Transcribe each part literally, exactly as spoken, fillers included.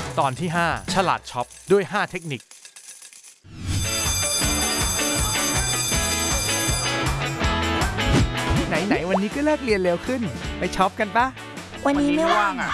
ตอนที่ห้าฉลาดช็อปด้วยห้าเทคนิคไหนๆวันนี้ก็เลิกเรียนเร็วขึ้นไปช็อปกันปะวันนี้ไม่ว่างอ่ะ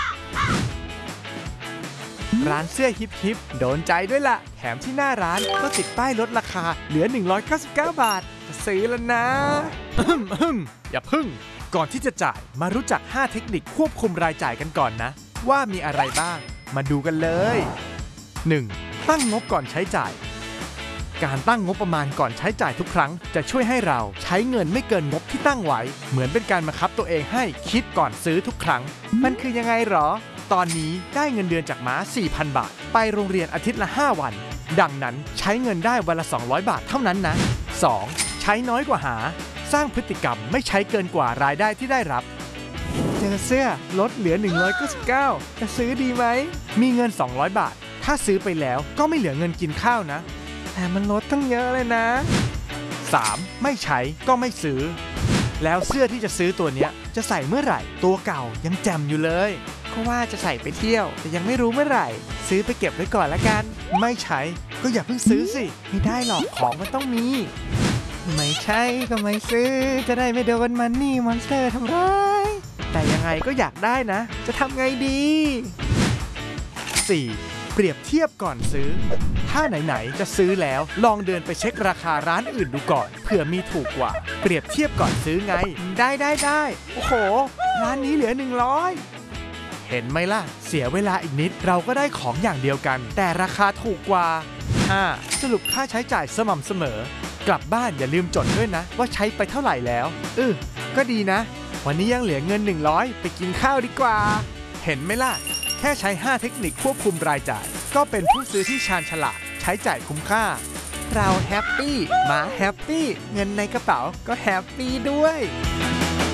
ร้านเสื้อฮิปฮิปโดนใจด้วยล่ะแถมที่หน้าร้านก็ติดป้ายลดราคาเหลือหนึ่งร้อยเก้าสิบเก้าบาทจะซื้อแล้วนะอย่าพึ่งก่อนที่จะจ่ายมารู้จักห้าเทคนิคควบคุมรายจ่ายกันก่อนนะว่ามีอะไรบ้างมาดูกันเลย หนึ่ง. ตั้งงบก่อนใช้จ่ายการตั้งงบประมาณก่อนใช้จ่ายทุกครั้งจะช่วยให้เราใช้เงินไม่เกินงบที่ตั้งไว้เหมือนเป็นการบังคับตัวเองให้คิดก่อนซื้อทุกครั้งมันคือยังไงหรอตอนนี้ได้เงินเดือนจากม้า สี่พัน บาทไปโรงเรียนอาทิตย์ละห้าวันดังนั้นใช้เงินได้วันละสองร้อยบาทเท่านั้นนะ สอง. ใช้น้อยกว่าหาสร้างพฤติกรรมไม่ใช้เกินกว่ารายได้ที่ได้รับเจอเสื้อลดเหลือหนึ่งร้อยเก้าสิบเก้าจะซื้อดีไหมมีเงินสองร้อยบาทถ้าซื้อไปแล้วก็ไม่เหลือเงินกินข้าวนะแต่มันลดตั้งเยอะเลยนะ สาม. ไม่ใช้ก็ไม่ซื้อแล้วเสื้อที่จะซื้อตัวเนี้ยจะใส่เมื่อไหร่ตัวเก่ายังแจ่มอยู่เลยก็ว่าจะใส่ไปเที่ยวแต่ยังไม่รู้เมื่อไหร่ซื้อไปเก็บไว้ก่อนละกันไม่ใช้ก็อย่าเพิ่งซื้อสิไม่ได้หรอกของมันต้องมีไม่ใช่ก็ไม่ซื้อจะได้ไม่โดนมันนี่มอนสเตอร์ทำร้ายแต่ยังไงก็อยากได้นะจะทำไงดี สี่. เปรียบเทียบก่อนซื้อถ้าไหนๆจะซื้อแล้วลองเดินไปเช็คราคาร้านอื่นดูก่อนเผื่อมีถูกกว่าเปรียบเทียบก่อนซื้อไงได้ได้ได้โอ้โหร้านนี้เหลือหนึ่งร้อยเห็นไหมล่ะเสียเวลาอีกนิดเราก็ได้ของอย่างเดียวกันแต่ราคาถูกกว่า ห้า. สรุปค่าใช้จ่ายสม่ำเสมอกลับบ้านอย่าลืมจดด้วยนะว่าใช้ไปเท่าไหร่แล้วเออก็ดีนะวันนี้ยังเหลือเงินหนึ่งร้อยไปกินข้าวดีกว่าเห็นไหมล่ะแค่ใช้ห้าเทคนิคควบคุมรายจ่ายก็เป็นผู้ซื้อที่ชาญฉลาดใช้จ่ายคุ้มค่าเราแฮปปี้มาแฮปปี้เงินในกระเป๋าก็แฮปปี้ด้วย